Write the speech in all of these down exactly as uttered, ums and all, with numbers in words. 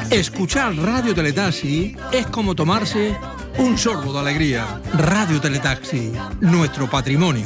Escuchar Radio Teletaxi es como tomarse un sorbo de alegría. Radio Teletaxi, nuestro patrimonio.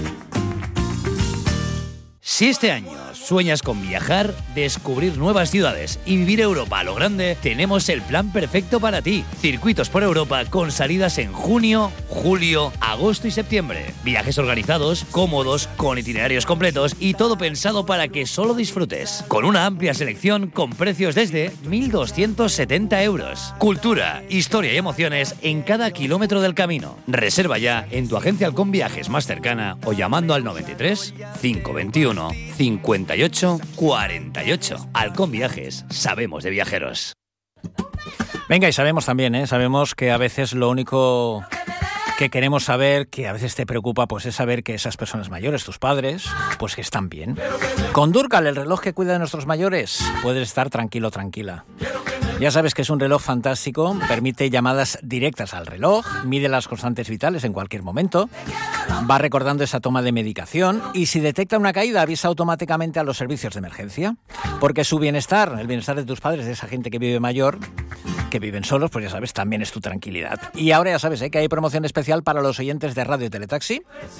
Si este año sueñas con viajar, descubrir nuevas ciudades y vivir Europa a lo grande, tenemos el plan perfecto para ti. Circuitos por Europa con salidas en junio, julio, agosto y septiembre. Viajes organizados, cómodos, con itinerarios completos y todo pensado para que solo disfrutes. Con una amplia selección con precios desde mil doscientos setenta euros. Cultura, historia y emociones en cada kilómetro del camino. Reserva ya en tu agencia Halcón Viajes más cercana o llamando al noventa y tres, cinco veintiuno, cincuenta y ocho, cuarenta y ocho. Halcón Viajes, sabemos de viajeros. Venga, y sabemos también, ¿eh? Sabemos que a veces lo único que queremos saber, que a veces te preocupa, pues es saber que esas personas mayores, tus padres, pues que están bien. Con Durcal, el reloj que cuida de nuestros mayores, puedes estar tranquilo, tranquila. Ya sabes que es un reloj fantástico, permite llamadas directas al reloj, mide las constantes vitales en cualquier momento, va recordando esa toma de medicación y si detecta una caída avisa automáticamente a los servicios de emergencia, porque su bienestar, el bienestar de tus padres, de esa gente que vive mayor, que viven solos, pues ya sabes, también es tu tranquilidad. Y ahora ya sabes, ¿eh?, que hay promoción especial para los oyentes de Radio Teletaxi.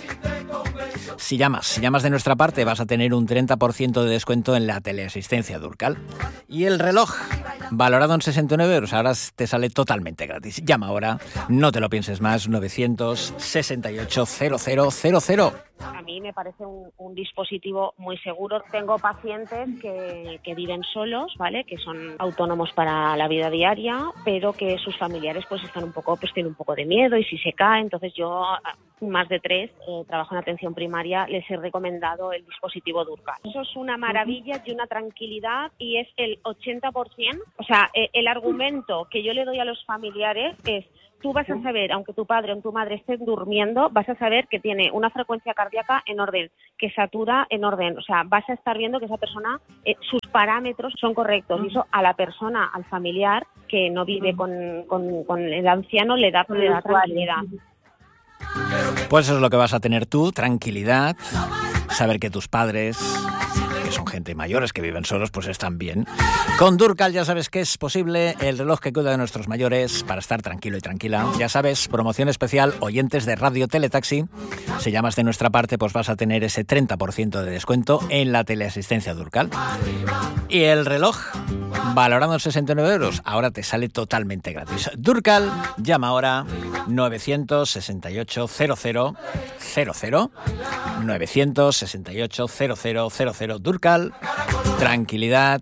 Si llamas, si llamas de nuestra parte vas a tener un treinta por ciento de descuento en la teleasistencia Durcal. Y el reloj, valorado en sesenta y nueve euros, ahora te sale totalmente gratis. Llama ahora, no te lo pienses más, novecientos sesenta y ocho cero cero cero cero. A mí me parece un, un dispositivo muy seguro. Tengo pacientes que, que viven solos, ¿vale? Que son autónomos para la vida diaria, pero que sus familiares pues están un poco, pues tienen un poco de miedo y si se cae, entonces yo, más de tres, eh, trabajo en atención primaria, les he recomendado el dispositivo Durcal. Eso es una maravilla y una tranquilidad y es el ochenta por ciento. O sea, eh, el argumento que yo le doy a los familiares es: tú vas a saber, aunque tu padre o tu madre estén durmiendo, vas a saber que tiene una frecuencia cardíaca en orden, que satura en orden. O sea, vas a estar viendo que esa persona, eh, sus parámetros son correctos. Y eso a la persona, al familiar que no vive con, con, con el anciano, le da, le da tranquilidad. Pues eso es lo que vas a tener tú, tranquilidad, saber que tus padres, que son gente mayores, que viven solos, pues están bien. Con Durcal ya sabes que es posible, el reloj que cuida de nuestros mayores para estar tranquilo y tranquila. Ya sabes, promoción especial, oyentes de Radio Teletaxi. Si llamas de nuestra parte, pues vas a tener ese treinta por ciento de descuento en la teleasistencia Durcal. Y el reloj, valorado en sesenta y nueve euros, ahora te sale totalmente gratis. Durcal, llama ahora novecientos sesenta y ocho cero cero cero cero, novecientos sesenta y ocho cero cero cero cero. Durcal, tranquilidad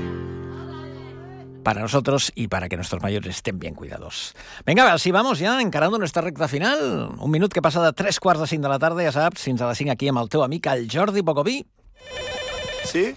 para nosotros y para que nuestros mayores estén bien cuidados. Venga, así vamos ja encarando nuestra recta final. Un minut que passa de tres quarts de cinc de la tarda, ja saps, fins a les cinc aquí amb el teu amic, el Jordi Bocoví. Sí?